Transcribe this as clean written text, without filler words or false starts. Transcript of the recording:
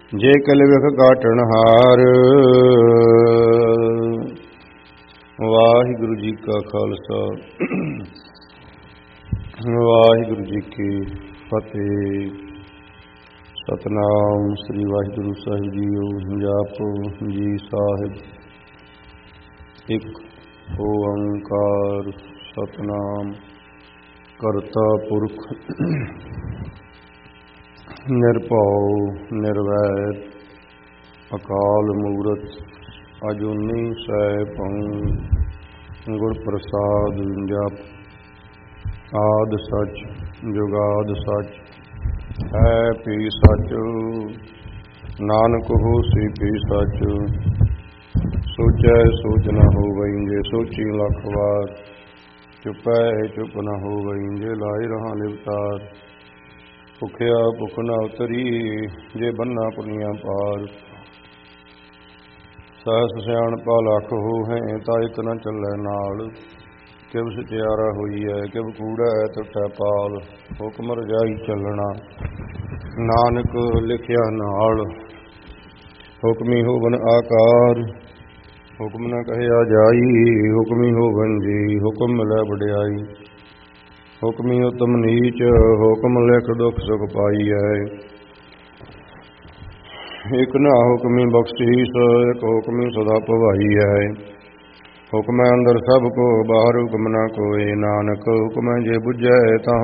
ਜੇ ਕਲ ਵਿਖ ਕਾਟਣ ਹਾਰ। ਵਾਹਿਗੁਰੂ ਜੀ ਕਾ ਖਾਲਸਾ ਵਾਹਿਗੁਰੂ ਜੀ ਕੀ ਫਤਿਹ। ਸਤਨਾਮ ਸ੍ਰੀ ਵਾਹਿਗੁਰੂ ਸਾਹਿਬ ਜੀਓ। ਜਾਪੋ ਜੀ ਸਾਹਿਬ ਇੱਕ ਓੰਕਾਰ ਸਤਨਾਮ ਕਰਤਾ ਪੁਰਖ ਨਿਰਭਉ ਨਿਰਵੈਰ ਅਕਾਲ ਮੂਰਤ ਅਜੂਨੀ ਸੈਭੰ ਗੁਰ ਪ੍ਰਸਾਦ। ਜਪ ਆਦਿ ਸਚ ਜੁਗਾਦ ਸਚ ਹੈ ਪੀ ਸਚ। ਨਾਨਕ ਹੋਸੀ ਪੀ ਸਚ। ਸੋਚੈ ਸੋਚ ਨ ਹੋਵਈ ਜੇ ਸੋਚੀ ਲੱਖ ਵਾਰ। ਚੁਪੈ ਚੁਪ ਨ ਹੋਵਈ ਜੇ ਲਾਇ ਰਹਾ ਲਿਵਤਾਰ। ਭੁਖਿਆ ਭੁਖ ਨ ਉਤਰੀ ਜੇ ਬੰਨਾ ਪੁਨੀਆਂ ਪਾਰ। ਸਹਸ ਸਿਆਣਪਾ ਲੱਖ ਹੋਹੈ ਤਾਇਤ ਨ ਚੱਲੈ ਨਾਲ। ਕਿਵ ਸਚਿਆਰਾ ਹੋਈਐ ਕਿਵ ਕੂੜੈ ਟੁੱਟੈ ਪਾਲ। ਹੁਕਮ ਰਜਾਈ ਚੱਲਣਾ ਨਾਨਕ ਲਿਖਿਆ ਨਾਲ। ਹੁਕਮੀ ਹੋਵਨ ਆਕਾਰ ਹੁਕਮ ਨ ਕਹਿਆ ਜਾਈ। ਹੁਕਮੀ ਹੋਵਨ ਜੀ ਹੁਕਮ ਮਿਲੈ ਵਡਿਆਈ। ਹੁਕਮੀ ਉਤਮ ਨੀਚ ਹੁਕਮ ਲਿਖ ਦੁਖ ਸੁਖ ਪਾਈਐ। ਇਕ ਨਾ ਹੁਕਮੀ ਬਖਸ਼ੀਸ ਇਕ ਹੁਕਮੀ ਸਦਾ ਭਵਾਈਐ। ਹੁਕਮੈ ਅੰਦਰ ਸਭ ਕੋ ਬਾਹਰ ਹੁਕਮ ਨ ਕੋਇ। ਨਾਨਕ ਹੁਕਮੈ ਜੇ ਬੁਝੈ ਤਾਂ